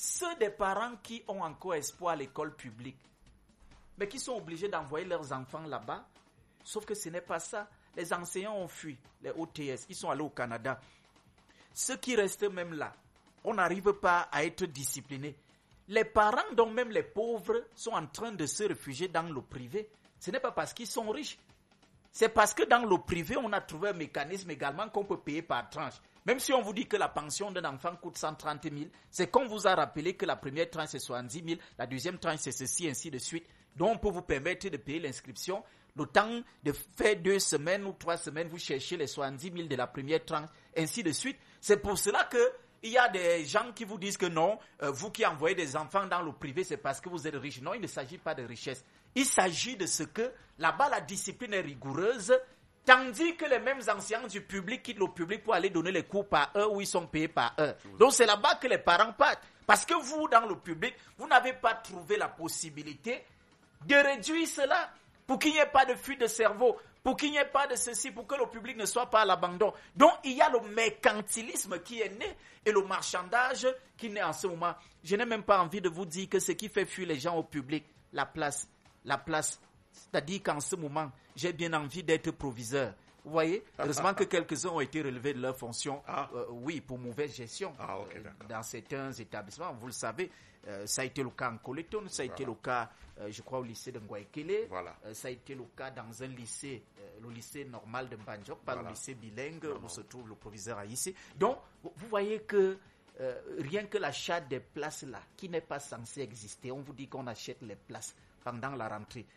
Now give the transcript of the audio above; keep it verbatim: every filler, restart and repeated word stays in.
ceux des parents qui ont encore espoir à l'école publique, mais qui sont obligés d'envoyer leurs enfants là-bas, sauf que ce n'est pas ça. Les enseignants ont fui, les O T S, ils sont allés au Canada. Ceux qui restent même là, on n'arrive pas à être disciplinés. Les parents, dont même les pauvres, sont en train de se réfugier dans le privé. Ce n'est pas parce qu'ils sont riches. C'est parce que dans le privé, on a trouvé un mécanisme également qu'on peut payer par tranche. Même si on vous dit que la pension d'un enfant coûte cent trente mille, c'est qu'on vous a rappelé que la première tranche c'est soixante-dix mille, la deuxième tranche c'est ceci, ainsi de suite. Donc on peut vous permettre de payer l'inscription. Le temps de faire deux semaines ou trois semaines, vous cherchez les soixante-dix mille de la première tranche, ainsi de suite. C'est pour cela que il y a des gens qui vous disent que non, euh, vous qui envoyez des enfants dans le privé, c'est parce que vous êtes riche. Non, il ne s'agit pas de richesse. Il s'agit de ce que, là-bas, la discipline est rigoureuse, tandis que les mêmes enseignants du public quittent le public pour aller donner les cours par heure où ils sont payés par heure. Donc, c'est là-bas que les parents partent. Parce que vous, dans le public, vous n'avez pas trouvé la possibilité de réduire cela pour qu'il n'y ait pas de fuite de cerveau, pour qu'il n'y ait pas de ceci, pour que le public ne soit pas à l'abandon. Donc, il y a le mercantilisme qui est né et le marchandage qui naît en ce moment. Je n'ai même pas envie de vous dire que ce qui fait fuir les gens au public, la place, la place. C'est-à-dire qu'en ce moment, j'ai bien envie d'être proviseur. Vous voyez, heureusement que quelques-uns ont été relevés de leurs fonctions, ah. euh, oui, pour mauvaise gestion ah, okay, euh, dans certains établissements. Vous le savez, euh, ça a été le cas en Coleton, ça a voilà. été le cas, euh, je crois, au lycée de Ngouaikele, voilà. euh, ça a été le cas dans un lycée, euh, le lycée normal de Mbandjok, pas voilà. le lycée bilingue non, où non. se trouve le proviseur Aïssi. Donc, vous voyez que euh, rien que l'achat des places là, qui n'est pas censé exister, on vous dit qu'on achète les places pendant la rentrée.